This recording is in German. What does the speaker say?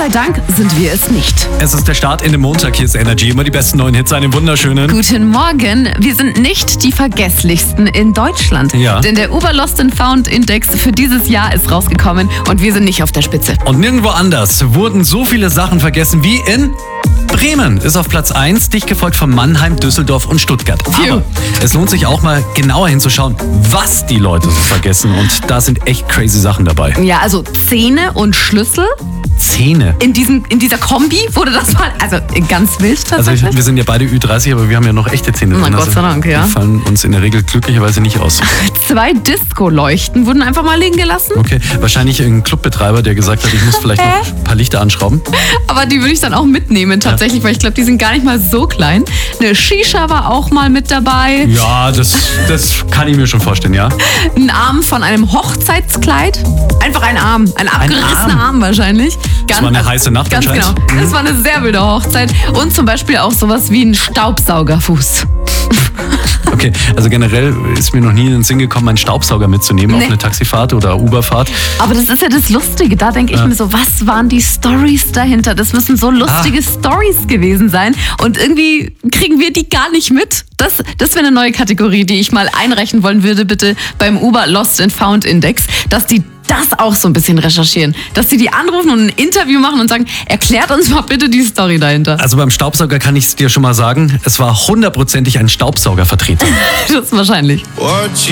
sei Dank sind wir es nicht. Es ist der Start in den Montag. Hier ist Energy. Immer die besten neuen Hits. Einen wunderschönen. Guten Morgen. Wir sind nicht die vergesslichsten in Deutschland. Ja. Denn der Uber Lost and Found Index für dieses Jahr ist rausgekommen und wir sind nicht auf der Spitze. Und nirgendwo anders wurden so viele Sachen vergessen wie in Bremen. Ist auf Platz 1, dicht gefolgt von Mannheim, Düsseldorf und Stuttgart. Aber es lohnt sich auch mal genauer hinzuschauen, was die Leute so vergessen. Und da sind echt crazy Sachen dabei. Ja, also Zähne und Schlüssel. Zähne. In dieser Kombi wurde das mal, also ganz wild Also tatsächlich. wir sind ja beide Ü30, aber wir haben ja noch echte Zähne Na, drin. Gott sei Dank, ja. Die fallen uns in der Regel glücklicherweise nicht aus. 2 Disco-Leuchten wurden einfach mal liegen gelassen. Okay, wahrscheinlich irgendein Clubbetreiber, der gesagt hat, ich muss vielleicht noch ein paar Lichter anschrauben. Aber die würde ich dann auch mitnehmen tatsächlich, weil ich glaube, die sind gar nicht mal so klein. Eine Shisha war auch mal mit dabei. Ja, das kann ich mir schon vorstellen, ja. Ein Arm von einem Hochzeitskleid. Einfach ein Arm. Ein abgerissener Arm wahrscheinlich. Das war eine heiße Nacht Ganz genau. anscheinend. Das war eine sehr wilde Hochzeit. Und zum Beispiel auch sowas wie ein Staubsaugerfuß. Okay, also generell ist mir noch nie in den Sinn gekommen, einen Staubsauger mitzunehmen auf eine Taxifahrt oder Uberfahrt. Aber das ist ja das Lustige. Da denke ich mir so, was waren die Stories dahinter? Das müssen so lustige Stories gewesen sein. Und irgendwie kriegen wir die gar nicht mit. Das wäre eine neue Kategorie, die ich mal einreichen wollen würde, bitte beim Uber Lost and Found Index, dass die das auch so ein bisschen recherchieren. Dass sie die anrufen und ein Interview machen und sagen, erklärt uns mal bitte die Story dahinter. Also beim Staubsauger kann ich es dir schon mal sagen, es war 100%ig ein Staubsaugervertreter. Das ist wahrscheinlich.